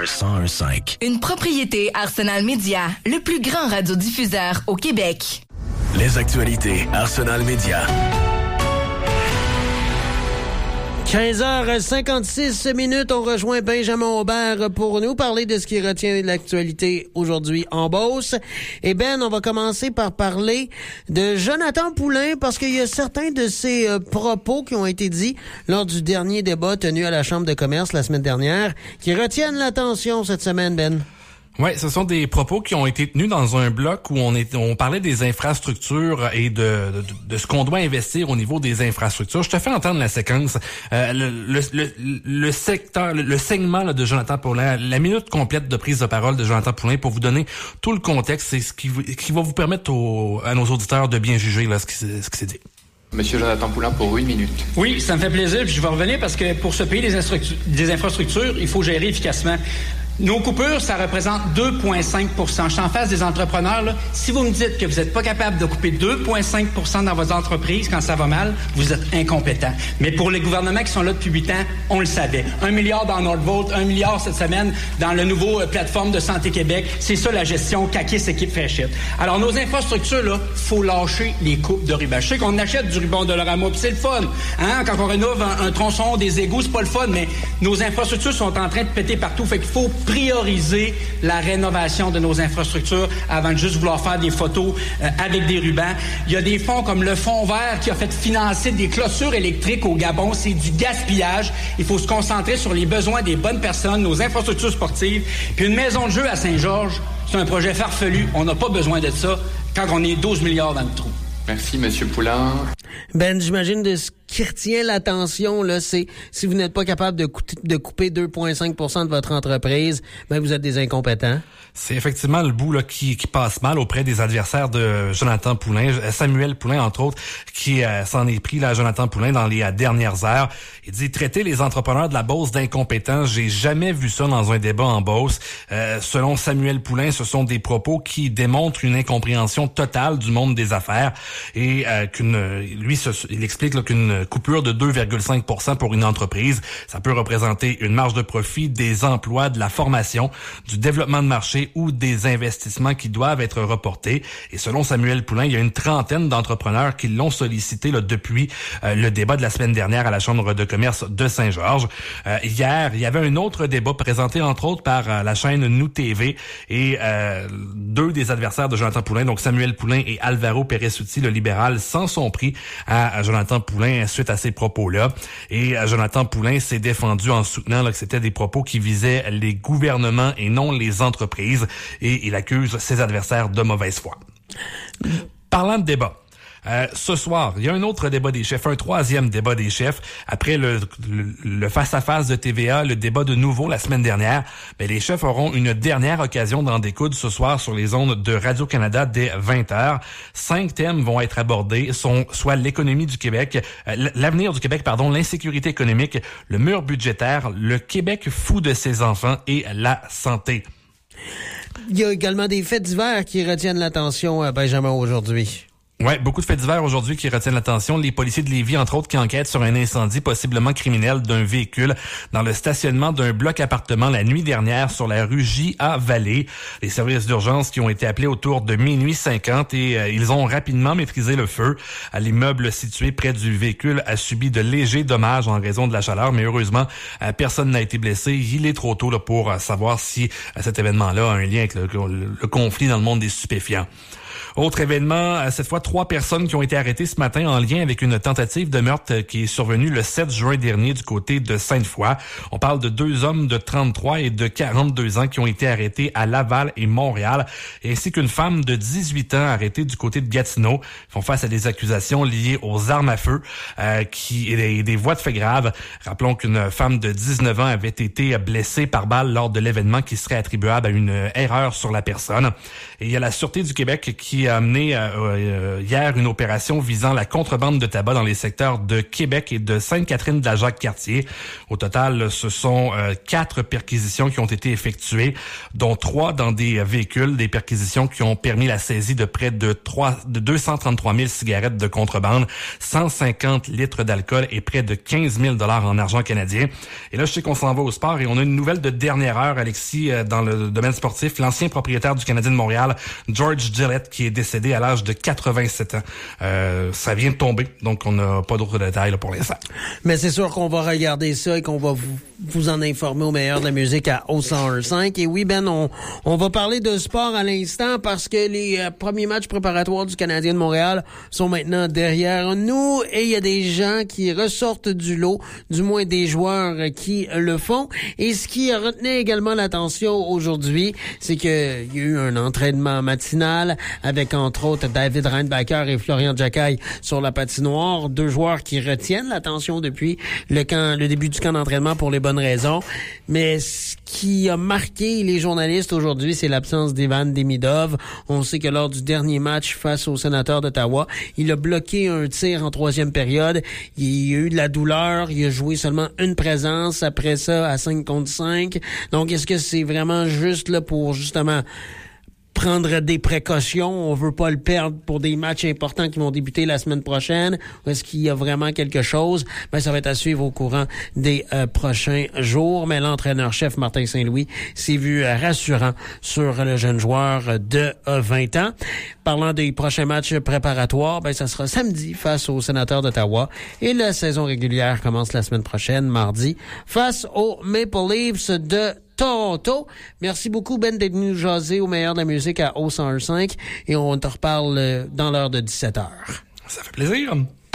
101.5. Une propriété Arsenal Media, le plus grand radiodiffuseur au Québec. Les actualités Arsenal Media. 15h56, on rejoint Benjamin Aubert pour nous parler de ce qui retient l'actualité aujourd'hui en Beauce. Et Ben, on va commencer par parler de Jonathan Poulin parce qu'il y a certains de ses propos qui ont été dits lors du dernier débat tenu à la Chambre de commerce la semaine dernière qui retiennent l'attention cette semaine, Ben. Oui, ce sont des propos qui ont été tenus dans un bloc où on parlait des infrastructures et de ce qu'on doit investir au niveau des infrastructures. Je te fais entendre la séquence, le segment là, de Jonathan Poulin, la minute complète de prise de parole de Jonathan Poulin pour vous donner tout le contexte et ce qui va vous permettre à nos auditeurs de bien juger là, ce qui s'est dit. Monsieur Jonathan Poulin, pour 1 minute. Oui, ça me fait plaisir, puis je vais revenir parce que pour ce pays des infrastructures, il faut gérer efficacement. Nos coupures, ça représente 2,5 %. Je suis en face des entrepreneurs, là. Si vous me dites que vous n'êtes pas capable de couper 2,5 % dans votre entreprise quand ça va mal, vous êtes incompétent. Mais pour les gouvernements qui sont là depuis 8 ans, on le savait. 1 milliard dans Nordvolt, 1 milliard cette semaine dans le nouveau plateforme de Santé Québec. C'est ça la gestion qu'Akis équipe fait shit. Alors, nos infrastructures, là, faut lâcher les coupes de ruban. Je sais qu'on achète du ruban Dollarama, puis c'est le fun. Hein? Quand on rénove un tronçon, des égouts, c'est pas le fun, mais nos infrastructures sont en train de péter partout. Fait qu'il faut prioriser la rénovation de nos infrastructures avant de juste vouloir faire des photos avec des rubans. Il y a des fonds comme le Fonds vert qui a fait financer des clôtures électriques au Gabon. C'est du gaspillage. Il faut se concentrer sur les besoins des bonnes personnes, nos infrastructures sportives. Puis une maison de jeu à Saint-Georges, c'est un projet farfelu. On n'a pas besoin de ça quand on est 12 milliards dans le trou. Merci, Monsieur Poulin. Ben, j'imagine de ce qui retient l'attention, là, c'est si vous n'êtes pas capable de couper 2,5 % de votre entreprise, ben vous êtes des incompétents. C'est effectivement le bout là qui passe mal auprès des adversaires de Jonathan Poulin, Samuel Poulin entre autres, qui s'en est pris là, Jonathan Poulin dans les dernières heures. Il dit traiter les entrepreneurs de la Beauce d'incompétents. J'ai jamais vu ça dans un débat en Beauce. Selon Samuel Poulin, ce sont des propos qui démontrent une incompréhension totale du monde des affaires et il explique là, qu'une coupure de 2,5 % pour une entreprise, ça peut représenter une marge de profit, des emplois, de la formation, du développement de marché ou des investissements qui doivent être reportés. Et selon Samuel Poulin, il y a une trentaine d'entrepreneurs qui l'ont sollicité là, depuis le débat de la semaine dernière à la Chambre de commerce de Saint-Georges. Hier, il y avait un autre débat présenté entre autres par la chaîne Nous TV et deux des adversaires de Jonathan Poulin, donc Samuel Poulin et Alvaro Pérez-Souti, le libéral, s'en sont pris à Jonathan Poulin suite à ces propos-là. Et Jonathan Poulin s'est défendu en soutenant là, que c'était des propos qui visaient les gouvernements et non les entreprises. Et il accuse ses adversaires de mauvaise foi. Parlant de débat. Ce soir, il y a un autre débat des chefs, un troisième débat des chefs. Après le face-à-face de TVA, le débat de nouveau la semaine dernière, ben, les chefs auront une dernière occasion d'en découdre ce soir sur les ondes de Radio-Canada dès 20h. 5 thèmes vont être abordés, soit l'économie du Québec, l'avenir du Québec, l'insécurité économique, le mur budgétaire, le Québec fou de ses enfants et la santé. Il y a également des faits divers qui retiennent l'attention, Benjamin, aujourd'hui. Ouais, beaucoup de faits divers aujourd'hui qui retiennent l'attention. Les policiers de Lévis, entre autres, qui enquêtent sur un incendie possiblement criminel d'un véhicule dans le stationnement d'un bloc appartement la nuit dernière sur la rue J.A. Vallée. Les services d'urgence qui ont été appelés autour de minuit 50 et ils ont rapidement maîtrisé le feu. L'immeuble situé près du véhicule a subi de légers dommages en raison de la chaleur, mais heureusement, personne n'a été blessé. Il est trop tôt là, pour savoir si cet événement-là a un lien avec le conflit dans le monde des stupéfiants. Autre événement, cette fois 3 personnes qui ont été arrêtées ce matin en lien avec une tentative de meurtre qui est survenue le 7 juin dernier du côté de Sainte-Foy. On parle de 2 hommes de 33 et de 42 ans qui ont été arrêtés à Laval et Montréal, ainsi qu'une femme de 18 ans arrêtée du côté de Gatineau. Ils font face à des accusations liées aux armes à feu et des voies de fait graves. Rappelons qu'une femme de 19 ans avait été blessée par balle lors de l'événement qui serait attribuable à une erreur sur la personne. Et il y a la Sûreté du Québec qui a mené hier une opération visant la contrebande de tabac dans les secteurs de Québec et de Sainte-Catherine-de-la-Jacques-Cartier. Au total, ce sont 4 perquisitions qui ont été effectuées, dont 3 dans des véhicules, des perquisitions qui ont permis la saisie de près de 233 000 cigarettes de contrebande, 150 litres d'alcool et près de 15 000 $ en argent canadien. Et là, je sais qu'on s'en va au sport et on a une nouvelle de dernière heure, Alexis, dans le domaine sportif. L'ancien propriétaire du Canadien de Montréal, George Gillette, qui est décédé à l'âge de 87 ans. Ça vient de tomber, donc on n'a pas d'autres détails là, pour l'instant. Mais c'est sûr qu'on va regarder ça et qu'on va vous en informer au meilleur de la musique à O101.5. Et oui, Ben, on va parler de sport à l'instant parce que les premiers matchs préparatoires du Canadien de Montréal sont maintenant derrière nous et il y a des gens qui ressortent du lot, du moins des joueurs qui le font. Et ce qui retenait également l'attention aujourd'hui, c'est qu'il y a eu un entraînement matinal avec entre autres David Reinbacker et Florian Jacquet sur la patinoire, 2 joueurs qui retiennent l'attention depuis le début du camp d'entraînement pour les bonnes raisons. Mais ce qui a marqué les journalistes aujourd'hui, c'est l'absence d'Ivan Demidov. On sait que lors du dernier match face aux Sénateurs d'Ottawa, il a bloqué un tir en 3e période. Il a eu de la douleur. Il a joué seulement une présence après ça à 5 contre 5. Donc, est-ce que c'est vraiment juste là pour justement prendre des précautions? On veut pas le perdre pour des matchs importants qui vont débuter la semaine prochaine. Ou est-ce qu'il y a vraiment quelque chose? Ben, ça va être à suivre au courant des prochains jours. Mais l'entraîneur-chef Martin Saint-Louis s'est vu rassurant sur le jeune joueur de 20 ans. Parlant des prochains matchs préparatoires, ben, ça sera samedi face aux Sénateurs d'Ottawa. Et la saison régulière commence la semaine prochaine, mardi, face aux Maple Leafs de Toronto. Merci beaucoup, Ben, d'être venu nous jaser au meilleur de la musique à O101.5 et on te reparle dans l'heure de 17h. Ça fait plaisir.